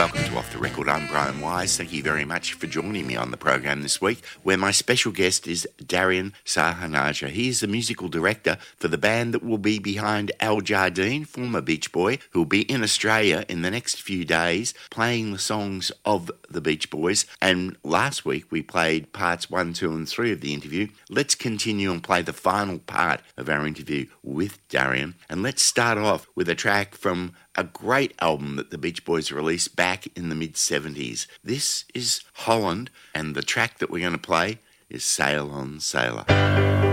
Welcome to Off the Record. I'm Brian Wise. Thank you very much for joining me on the program this week, where my special guest is Darian Sahanaja. He is the musical director for the band that will be behind Al Jardine, former Beach Boy, who will be in Australia in the next few days playing the songs of the Beach Boys. And last week we played parts 1, 2 and 3 of the interview. Let's continue and play the final part of our interview with Darian. And let's start off with a track from a great album that the Beach Boys released back in the mid-70s. This is Holland, and the track that we're going to play is Sail On Sailor.